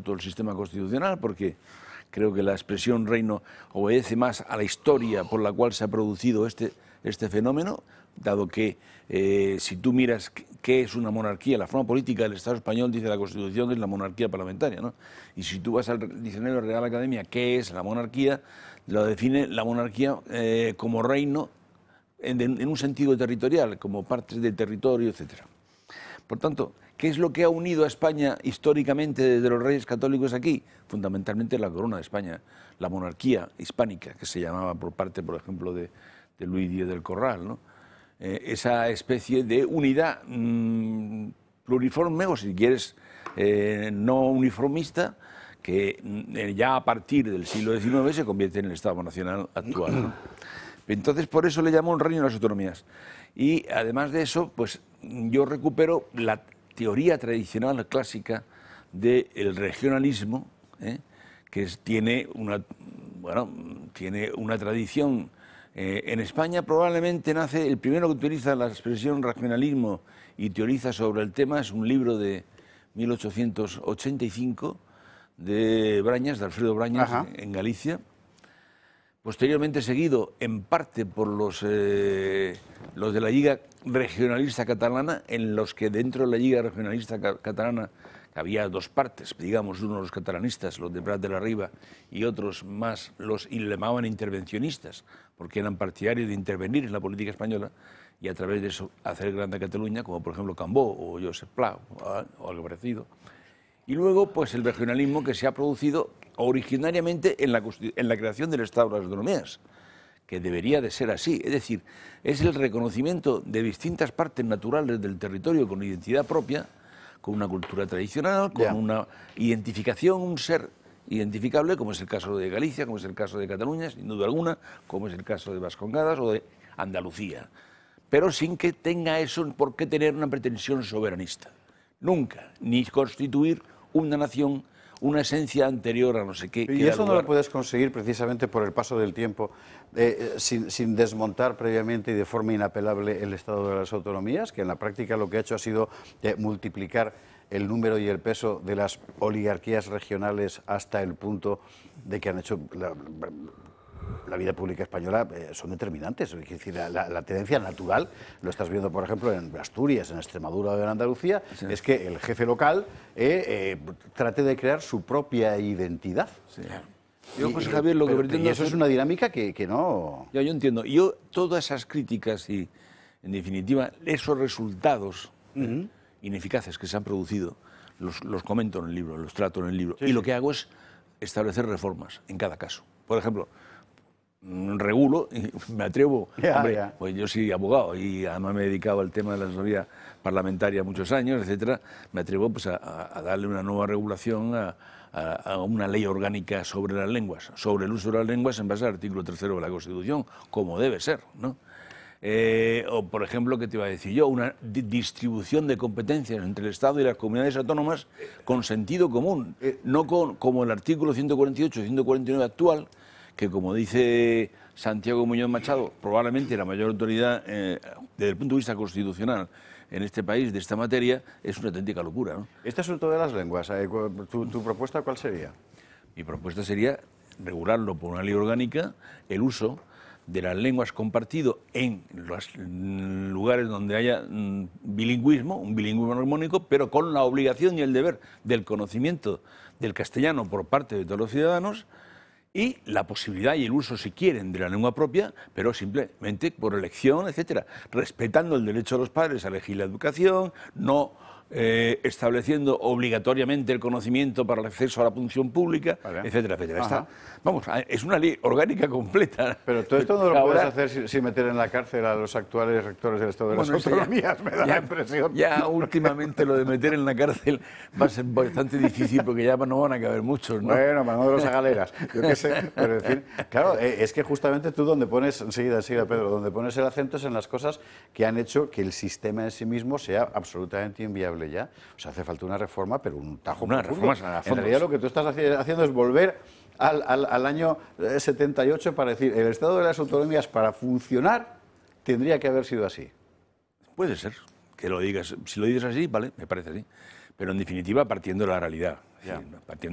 tanto el sistema constitucional, porque creo que la expresión reino obedece más a la historia por la cual se ha producido este fenómeno, dado que si tú miras qué es una monarquía, la forma política del Estado español, dice la Constitución, es la monarquía parlamentaria, ¿no? Y si tú vas al diccionario de la Real Academia, ¿qué es la monarquía? Lo define la monarquía como reino en un sentido territorial, como partes del territorio, etcétera. Por tanto, ¿qué es lo que ha unido a España históricamente desde los reyes católicos aquí? Fundamentalmente la corona de España, la monarquía hispánica, que se llamaba por parte, por ejemplo, de Luis X del Corral, ¿no? Esa especie de unidad pluriforme, o si quieres, no uniformista, que ya a partir del siglo XIX se convierte en el Estado Nacional actual, ¿no? Entonces, por eso le llamo un reino de las autonomías. Y además de eso, pues yo recupero la teoría tradicional clásica del regionalismo, que tiene una tradición. En España probablemente nace, el primero que utiliza la expresión regionalismo y teoriza sobre el tema es un libro de 1885 de Brañas, de Alfredo Brañas, en Galicia. Posteriormente seguido en parte por los de la Lliga Regionalista Catalana, en los que dentro de la Lliga Regionalista Catalana había dos partes, digamos, unos los catalanistas, los de Prat de la Riba, y otros más y le llamaban intervencionistas, porque eran partidarios de intervenir en la política española y a través de eso hacer grande a Cataluña, como por ejemplo Cambó o Josep Pla o algo parecido. Y luego, pues el regionalismo que se ha producido originariamente en la creación del Estado de las Autonomías, que debería de ser así. Es decir, es el reconocimiento de distintas partes naturales del territorio con identidad propia, con una cultura tradicional, con una identificación, un ser identificable, como es el caso de Galicia, como es el caso de Cataluña, sin duda alguna, como es el caso de Vascongadas o de Andalucía, pero sin que tenga eso por qué tener una pretensión soberanista. Nunca, ni constituir una nación, una esencia anterior a no sé qué. Y eso no lo puedes conseguir precisamente por el paso del tiempo, sin desmontar previamente y de forma inapelable el Estado de las Autonomías, que en la práctica lo que ha hecho ha sido multiplicar el número y el peso de las oligarquías regionales hasta el punto de que han hecho la vida pública española son determinantes. Es decir, la tendencia natural, lo estás viendo por ejemplo en Asturias, en Extremadura o en Andalucía, sí, es que el jefe local trate de crear su propia identidad. Sí. Yo, José Javier, lo que pretendo eso es una dinámica que no... Yo entiendo. Yo, todas esas críticas y, en definitiva, esos resultados ineficaces que se han producido, los comento en el libro, los trato en el libro. Sí, y lo que hago es establecer reformas en cada caso. Por ejemplo, regulo, me atrevo, pues yo soy abogado y además me he dedicado al tema de la asesoría parlamentaria muchos años, etcétera, me atrevo pues a darle una nueva regulación a una ley orgánica sobre las lenguas, sobre el uso de las lenguas en base al artículo 3º de la Constitución, como debe ser, ¿no? O, por ejemplo, ¿qué te iba a decir yo? Una distribución de competencias entre el Estado y las comunidades autónomas con sentido común, no como el artículo 148 y 149 actual, que, como dice Santiago Muñoz Machado, probablemente la mayor autoridad desde el punto de vista constitucional en este país de esta materia, es una auténtica locura, ¿no? Este asunto de las lenguas, ¿tu propuesta cuál sería? Mi propuesta sería regularlo por una ley orgánica, el uso de las lenguas compartido en los lugares donde haya bilingüismo, un bilingüismo armónico, pero con la obligación y el deber del conocimiento del castellano por parte de todos los ciudadanos, y la posibilidad y el uso, si quieren, de la lengua propia, pero simplemente por elección, etcétera, respetando el derecho de los padres a elegir la educación, no estableciendo obligatoriamente el conocimiento para el acceso a la función pública, etcétera, etcétera. Está, vamos, es una ley orgánica completa. Pero todo esto no lo puedes hacer sin meter en la cárcel a los actuales rectores del Estado de las Autonomías, me da la impresión. Ya últimamente lo de meter en la cárcel va a ser bastante difícil porque ya no van a caber muchos, ¿no? Bueno, mandándolos a galeras, yo qué sé. Pero en fin, claro, es que justamente tú donde pones, enseguida Pedro, donde pones el acento es en las cosas que han hecho que el sistema en sí mismo sea absolutamente inviable ya. O sea, hace falta una reforma, pero un tajo una profundo. Reforma en realidad lo que tú estás haciendo es volver al año 78 para decir, el Estado de las Autonomías para funcionar tendría que haber sido así. Puede ser que lo digas, si lo dices así, vale, me parece así, pero en definitiva partiendo de la realidad, partiendo